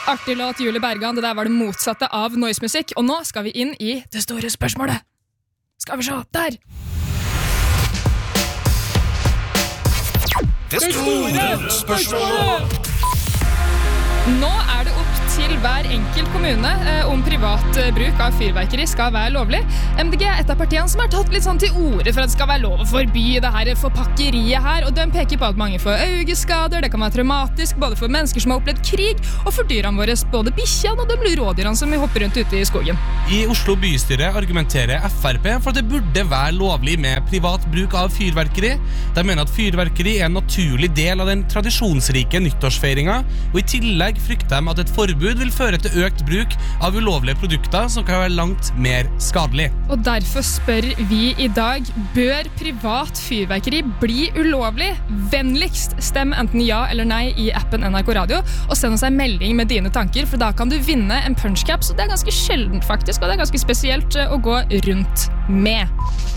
Artig låt, Julie Bergan. Det der var det motsatte av noisemusikk. Og nå skal vi inn i det store spørsmålet. Skal vi se, der! Det store spørsmålet! Nå det opp til hver enkelt kommune om privat bruk av fyrverkeri skal være lovlig. MDG et av partiene som har tatt litt sånn til orde for at det skal være lov å forby det her forpakkeriet her, og de peker på at mange får øyeskader, det kan være traumatisk både for mennesker som har opplevd krig, og for dyrene våre, både bikkjene og de rådyrene som vi hopper rundt ute i skogen. I Oslo bystyre argumenterer FRP for at det burde være lovlig med privat bruk av fyrverkeri. De mener at fyrverkeri en naturlig del av den tradisjonsrike nyttårsfeiringen, og i tillegg frykter de at et forbud vil føre til økt bruk av ulovlige produkter som kan være langt mer skadelig. Og derfor spør vi i dag, bør privat fyrverkeri bli ulovlig? Vennligst stem enten ja eller nei i appen NRK Radio, og send oss en melding med dine tanker, for da kan du vinne en punchcaps, og det ganske sjeldent faktisk, og det ganske spesielt å gå rundt med.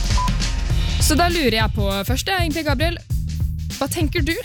Så da lurer jeg på først, egentlig, Gabriel, hva tenker du?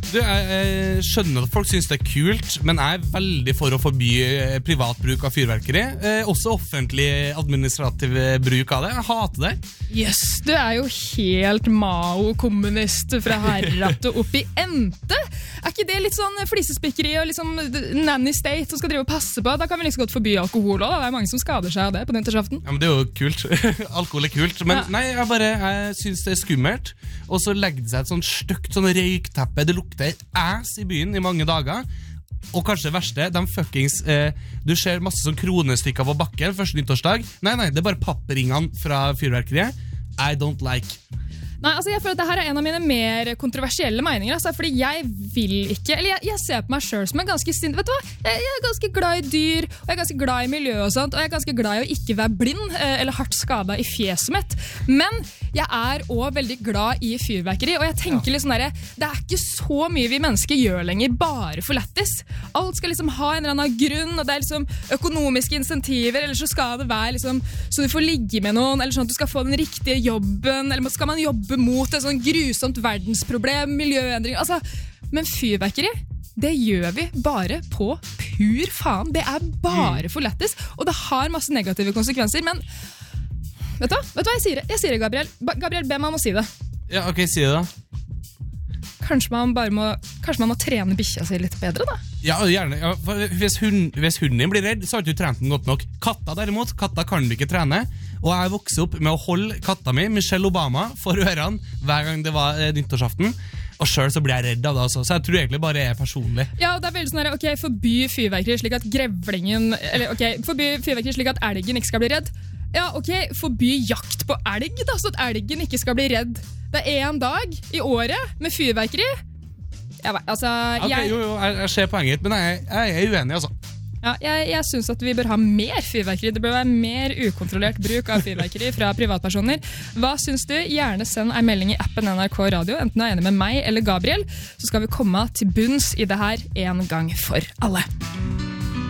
Jeg skjønner at folk synes det kult, men jeg veldig for å forby privat bruk av fyrverkeri. Også offentlig administrativ bruk av det. Jeg hater det. Yes, du jo helt Mao-kommunist fra herrat og opp i ente. Ikke det litt sånn flisespikkeri og liksom nanny state som skal drive og passe på? Da kan vi liksom godt forby alkohol også. Det mange som skader seg av det på nyttårsaften. Ja, men det jo kult. Alkohol kult. Men nei, jeg synes det skummelt. Og så legger det seg et sånn stygt sånn røykteppe. Det lukter ass i byen i mange dager. Og kanskje det verste, de fuckings du ser masse sånn kronestykker på bakken første nyttårsdag. Nei, det bare pappringene fra fyrverkeriet. I don't like. Nei, altså jeg føler at dette en av mine mer kontroversielle meninger, altså, fordi jeg vil ikke, eller jeg ser på meg selv som en ganske sint, vet du hva? Jeg ganske glad i dyr, og jeg ganske glad i miljø og sånt, og jeg ganske glad i å ikke være blind, eller hardt skadet i fjeset mitt, men jeg også veldig glad i fyrverkeri, og jeg tenker litt sånn der, det ikke så mye vi mennesker gjør lenger bare for lettis. Alt skal liksom ha en eller annen grunn, og det liksom økonomiske insentiver, eller så skal det være liksom, så du får ligge med noen, eller sånn at du skal få den riktige jobben, eller skal man jobbe mot et sånn grusomt verdensproblem, miljøendring, altså, men fyrverkeri, det gjør vi bare på pur faen. Det bare for lettis, og det har masse negative konsekvenser, men vet du hva jeg sier? Jeg sier det, Gabriel. Gabriel, be meg om å si det. Ja, ok, si det da. Kanskje man må trene bikkja si litt bedre da? Ja, gjerne. Ja, hvis hunden din blir redd, så har du trent den godt nok. Katta derimot, katta kan du ikke trene. Og jeg vokste opp med å holde katta mi, Michelle Obama, for ørene hver gang det var nyttårsaften. Og selv så blir jeg redd av det også, så jeg tror egentlig bare jeg personlig. Ja, og det veldig sånn her, ok, forby fyrverkeri slik at grevlingen, eller ok, forby fyrverkeri slik at elgen ikke skal bli redd. Ja, ok, forby jakt på elg da, så at elgen ikke skal bli redd. Det en dag i året med fyrverkeri. Jeg ser poenget, men jeg uenig, altså. Ja, jeg synes at vi bør ha mer fyrverkeri. Det bør være mer ukontrollert bruk av fyrverkeri fra privatpersoner. Hva synes du? Gjerne send en melding i appen NRK Radio, enten du enig med meg eller Gabriel, så skal vi komme til bunns i det her en gang for alle.